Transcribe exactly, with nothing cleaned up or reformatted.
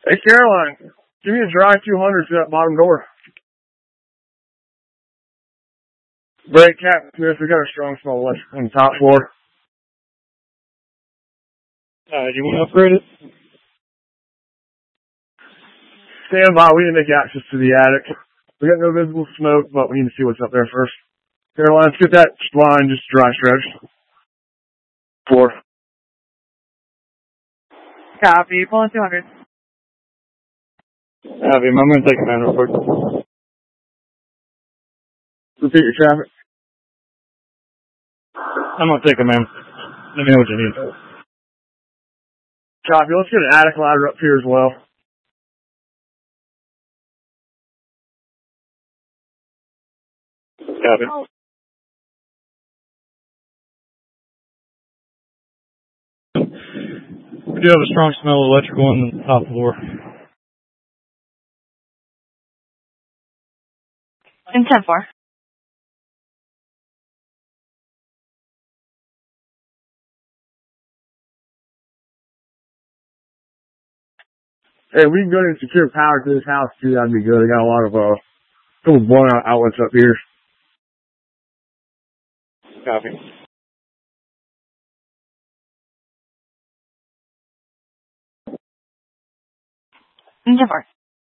Hey, Caroline, give me a dry two hundred to that bottom door. Break Captain Smith, we got a strong small electrical on the top floor. Uh, do you want to upgrade it? Stand by, we need to make access to the attic. We got no visible smoke, but we need to see what's up there first. Caroline, let's get that line just dry stretched. Four. Copy, pulling two hundred. Copy, I'm going to take a man real quick. Repeat your traffic. I'm going to take a man. Let me know what you need. Copy, let's get an attic ladder up here as well. Copy. Oh. We do have a strong smell of electrical on the top floor. In ten four. Hey, we can go and secure power to this house too, that'd be good. I got a lot of, uh, couple blown out outlets up here. Copy. In ten four.